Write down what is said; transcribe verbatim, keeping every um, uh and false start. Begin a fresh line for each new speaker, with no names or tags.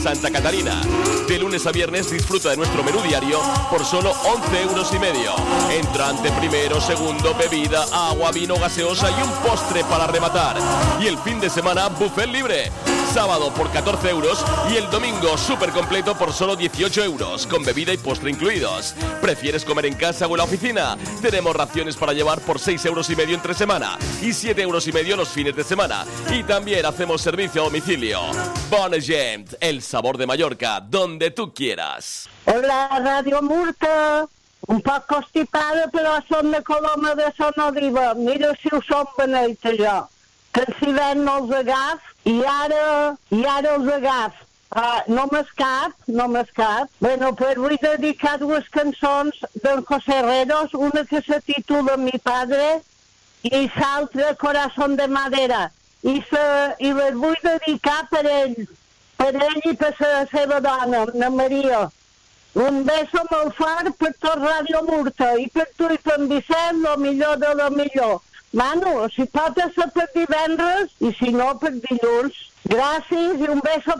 Santa Catarina. De lunes a viernes disfruta de nuestro menú diario por solo once euros y medio. Entrante primero, segundo, bebida, agua, vino, gaseosa y un postre para rematar. Y el fin de semana, buffet libre. Sábado por catorce euros y el domingo súper completo por solo dieciocho euros, con bebida y postre incluidos. ¿Prefieres comer en casa o en la oficina? Tenemos raciones para llevar por seis euros y medio entre semana y siete euros y medio los fines de semana. Y también hacemos servicio a domicilio. Bon Gent, el sabor de Mallorca, donde tú quieras.
Hola, Radio Murta. Un poc constipada, però som de Coloma de Sonoriba. Mira si ho som beneit, jo. Que els hivern no els agaf i ara, i ara els agaf. Uh, no m'escap, no m'escap. Bueno, pues vull dedicar dues cançons d'en José Herreros, una que se titula Mi Padre i l'altra Corazón de Madera. I, se, i les vull dedicar per ell, per ell i per la seva dona, la Maria. Un beso molt fort per tot Ràdio Murta i per tu i per en Vicent, lo millor de lo millor. Manu, si pot ser per divendres i si no per dilluns. Gràcies i un beso